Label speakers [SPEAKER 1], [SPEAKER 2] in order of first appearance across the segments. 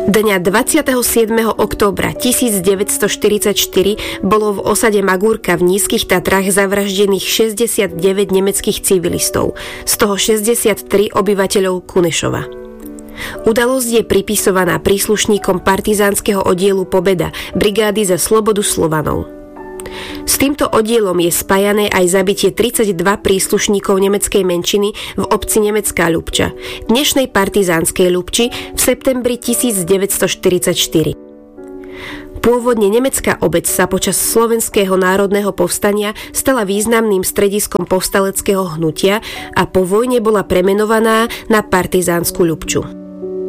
[SPEAKER 1] Dňa 27. októbra 1944 bolo v osade Magúrka v Nízkych Tatrách zavraždených 69 nemeckých civilistov, z toho 63 obyvateľov Kunešova. Udalosť je pripisovaná príslušníkom partizánskeho oddielu Pobeda, brigády za slobodu Slovanov. S týmto oddielom je spájané aj zabitie 32 príslušníkov nemeckej menšiny v obci Nemecká Ľubča, dnešnej partizánskej Ľubči v septembri 1944. Pôvodne nemecká obec sa počas Slovenského národného povstania stala významným strediskom povstaleckého hnutia a po vojne bola premenovaná na partizánsku Ľubču.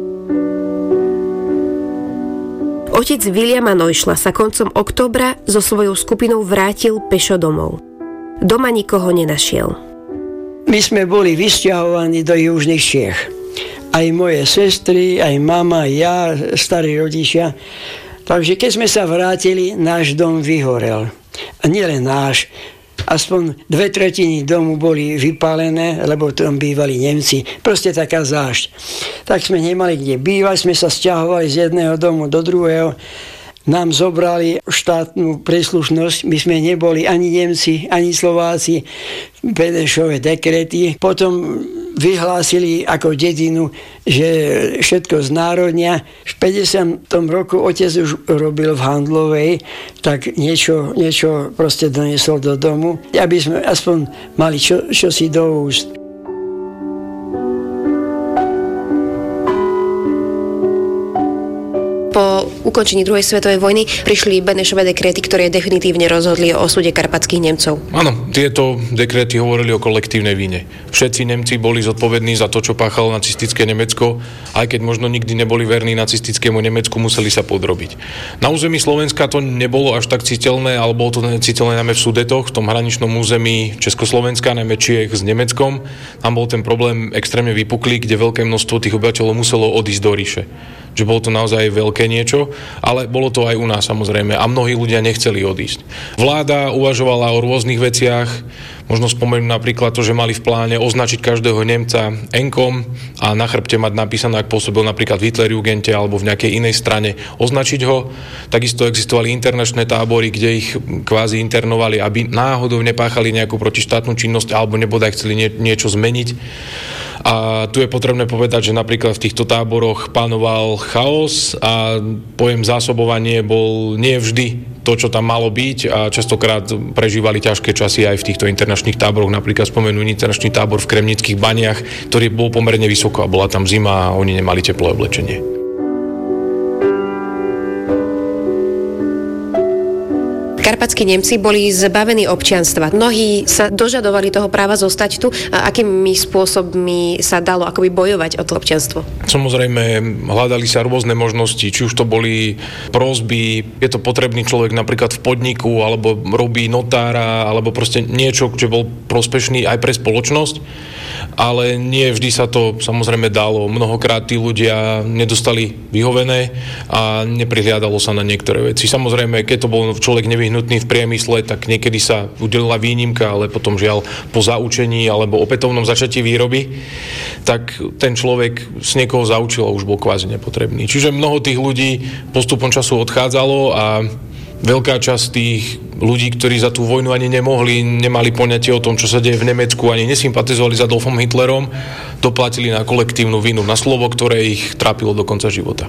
[SPEAKER 1] Otec Viliama Neuschla sa koncom októbra so svojou skupinou vrátil pešo domov. Doma nikoho nenašiel.
[SPEAKER 2] My sme boli vysťahovaní do južných Čiech. Aj moje sestry, aj mama, ja, starí rodičia. Takže keď sme sa vrátili, náš dom vyhorel. A nielen náš, aspoň 2/3 domu boli vypálené, lebo tam bývali Nemci. Proste taká zášť. Tak sme nemali kde bývať, sme sa sťahovali z jedného domu do druhého. Nám zobrali štátnu príslušnosť, my sme neboli ani Nemci, ani Slováci, Benešové dekrety. Potom vyhlásili ako dedinu, že všetko znárodnia. V 50. roku otec už robil v Handlovej, tak niečo proste doniesol do domu, aby sme aspoň mali čo si do úst.
[SPEAKER 1] Po ukončení druhej svetovej vojny prišli Benešové dekréty, ktoré definitívne rozhodli o osude karpatských Nemcov.
[SPEAKER 3] Áno, tieto dekréty hovorili o kolektívnej vine. Všetci Nemci boli zodpovední za to, čo páchalo nacistické Nemecko, aj keď možno nikdy neboli verní nacistickému Nemecku, museli sa podrobiť. Na území Slovenska to nebolo až tak citeľné, ale bolo to citeľné najmä v Sudetoch, v tom hraničnom území Československa, najmä Čiech s Nemeckom. Tam bol ten problém extrémne vypuklý, kde veľké množstvo tých obyvateľov muselo odísť do ríše. Že bolo to naozaj veľké niečo, ale bolo to aj u nás samozrejme a mnohí ľudia nechceli odísť. Vláda uvažovala o rôznych veciach, možno spomenúť napríklad to, že mali v pláne označiť každého Nemca enkom a na chrbte mať napísané, ak pôsobil napríklad v Hitlerjugende alebo v nejakej inej strane, označiť ho. Takisto existovali internačné tábory, kde ich kvázi internovali, aby náhodou nepáchali nejakú protištátnu činnosť alebo nebodaj chceli niečo zmeniť. A tu je potrebné povedať, že napríklad v týchto táboroch panoval chaos a pojem zásobovanie bol nie vždy to, čo tam malo byť a častokrát prežívali ťažké časy aj v týchto internačných táboroch. Napríklad spomenú internačný tábor v Kremnických baniach, ktorý bol pomerne vysoko a bola tam zima a oni nemali teplé oblečenie.
[SPEAKER 1] Karpatskí Nemci boli zbavení občianstva. Mnohí sa dožadovali toho práva zostať tu a akými spôsobmi sa dalo akoby bojovať o to občianstvo? Samozrejme,
[SPEAKER 3] hľadali sa rôzne možnosti, či už to boli prosby, je to potrebný človek napríklad v podniku, alebo robí notára, alebo proste niečo, čo bol prospešný aj pre spoločnosť. Ale nie vždy sa to samozrejme dalo. Mnohokrát tí ľudia nedostali vyhovené a neprihliadalo sa na niektoré veci. Samozrejme, keď to bol človek nevyhnutný v priemysle, tak niekedy sa udelila výnimka, ale potom žiaľ po zaučení alebo opätovnom začatí výroby, tak ten človek z niekoho zaučil a už bol kvázi nepotrebný. Čiže mnoho tých ľudí postupom času odchádzalo a veľká časť tých ľudí, ktorí za tú vojnu ani nemohli, nemali poňatie o tom, čo sa deje v Nemecku, ani nesympatizovali s Adolfom Hitlerom, doplatili na kolektívnu vinu, na slovo, ktoré ich trápilo do konca života.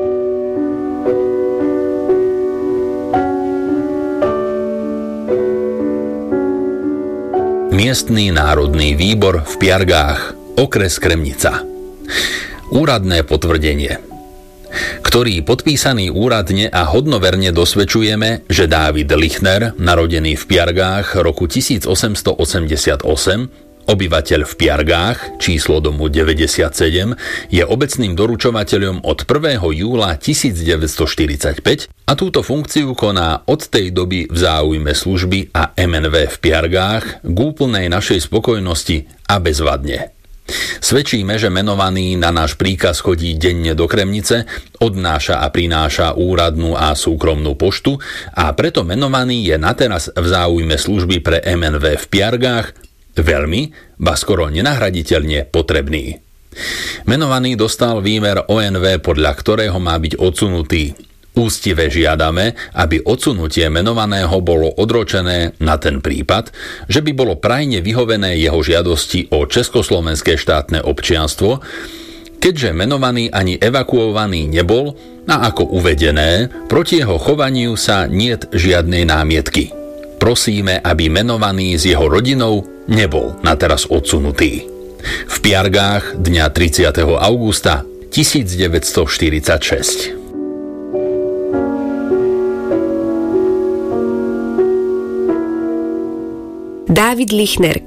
[SPEAKER 4] Miestny národný výbor v Piargách, okres Kremnica. Úradné potvrdenie. Ktorý podpísaný úradne a hodnoverne dosvedčujeme, že Dávid Lichner, narodený v Piargách roku 1888, obyvateľ v Piargách, číslo domu 97, je obecným doručovateľom od 1. júla 1945 a túto funkciu koná od tej doby v záujme služby a MNV v Piargách k úplnej našej spokojnosti a bezvadne. Svedčíme, že menovaný na náš príkaz chodí denne do Kremnice, odnáša a prináša úradnú a súkromnú poštu a preto menovaný je nateraz v záujme služby pre MNV v Piargách veľmi, ba skoro nenahraditeľne potrebný. Menovaný dostal výmer ONV, podľa ktorého má byť odsunutý. Úctive žiadame, aby odsunutie menovaného bolo odročené na ten prípad, že by bolo prajne vyhovené jeho žiadosti o československé štátne občianstvo, keďže menovaný ani evakuovaný nebol a ako uvedené, proti jeho chovaniu sa niet žiadnej námietky. Prosíme, aby menovaný s jeho rodinou nebol nateraz odsunutý. V Piargách dňa 30. augusta 1946.
[SPEAKER 1] Dávid Lichner,